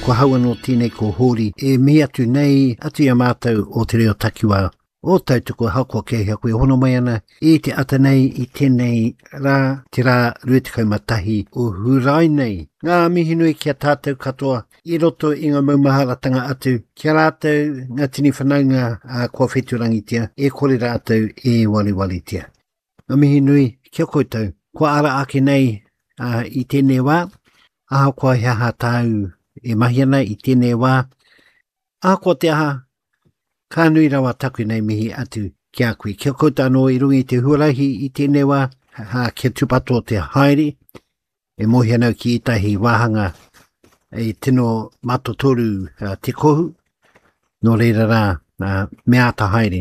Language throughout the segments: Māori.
ko haua no tēnei ko hori e mi atu nei atu ia mātou o te reo takiwa o tautoko haukua kehea koe hono mai ana e te ata nei I tēnei rā te rā ruetikau matahi o hurai nei. Ngā mihi nui kia tātou katoa I roto I ngā maumaharatanga atu kia rātou ngā tini whanaunga kua wheturangi tia e kore rātou e waliwali tia. Ngā mihi nui kia koutou kua ara ake nei I tēnei wā aha kua hiaha tāu e mahi ana I tēnei wā aha kua te aha ka nui rawa taku nei mihi atu kia koe. Kia koutou anō I rungi te huarahi I tēnei wā kia tupato te haere e mohi anau ki itahi wāhanga e tino matotoru te kohu no reira rā me ata haere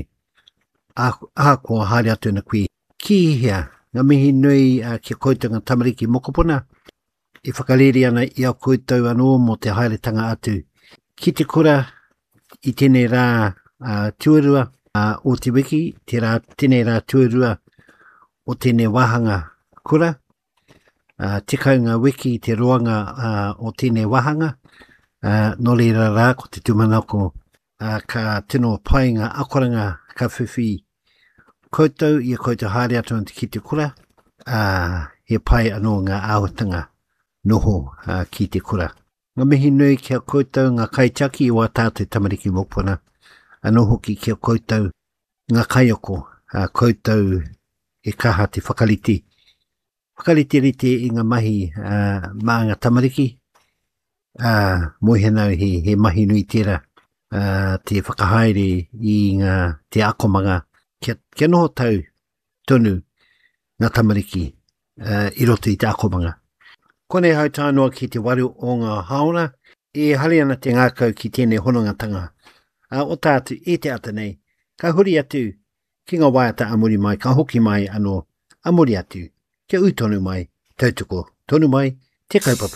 aha kua haere atu na koe. Ki hea ngā mihi nui kia koutou ngā tamariki mokopuna I whakariri ana I au koutou anō mo te haeretanga atu. Ki te kura I tēnei rā tuarua o te wiki, tēnei rā tuarua o tēnei wāhanga kura. Tekau ngā wiki te roanga o tēnei wāhanga. No reira rā ko te tumanako ka tino pai ngā akoranga ka whiwhi. Koutou I a koutou haere atu ki te kura. He pai anō ngā āhutanga noho ki te kura. Ngā mihi nui kia koutou ngā kaitaki I wā tātou tamariki mokopuna. Anō hoki kia koutou ngā kaioko koutou e kaha te whakariti. Whakariti rite I ngā mahi mā ngā tamariki. Mohi nau he mahi nui tērā te whakahaere I te akomanga. Kia noho tau tonu ngā tamariki I roto I te akomanga. Kone hau tānoa ki te waru o ngā haora, e hari ana te ngākau ki tēnei honongatanga. O tātu e te ata nei, ka huri atu ki ngā waiata amuri mai, ka hoki mai anō amuri atu, kia utonu mai, tautoko, tonu mai, te kaupapa.